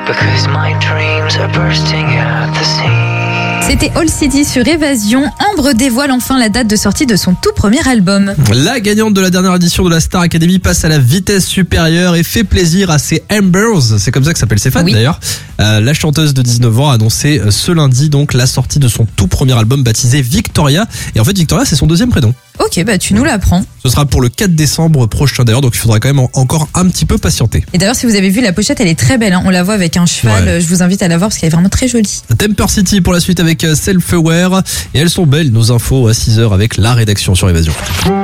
because my dreams are bursting at the seams. C'était All City sur Évasion. Ambre dévoile enfin la date de sortie de son tout premier album. La gagnante de la dernière édition de la Star Academy passe à la vitesse supérieure et fait plaisir à ses Ambers. C'est comme ça que s'appellent ses fans d'ailleurs. La chanteuse de 19 ans a annoncé ce lundi donc la sortie de son tout premier album baptisé Victoria. Et en fait Victoria c'est son deuxième prénom. Ok, bah tu nous l'apprends. Ce sera pour le 4 décembre prochain d'ailleurs, donc il faudra quand même encore un petit peu patienter. Et d'ailleurs si vous avez vu la pochette, elle est très belle, hein. On la voit avec un cheval, Ouais. Je vous invite à la voir parce qu'elle est vraiment très jolie. Temper City pour la suite avec Self-Aware. Et elles sont belles nos infos à 6h avec la rédaction sur Évasion.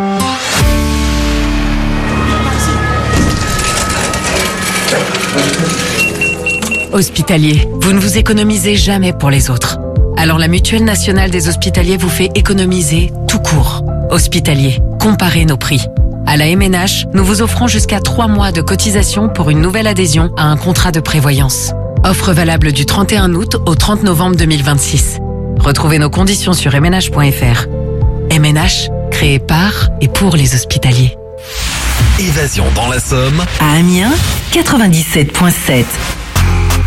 Hospitalier, vous ne vous économisez jamais pour les autres. Alors la Mutuelle Nationale des Hospitaliers vous fait économiser tout court. Hospitalier, comparez nos prix. À la MNH, nous vous offrons jusqu'à 3 mois de cotisation pour une nouvelle adhésion à un contrat de prévoyance. Offre valable du 31 août au 30 novembre 2026. Retrouvez nos conditions sur mnh.fr. MNH, créé par et pour les hospitaliers. Évasion dans la Somme. À Amiens, 97.7.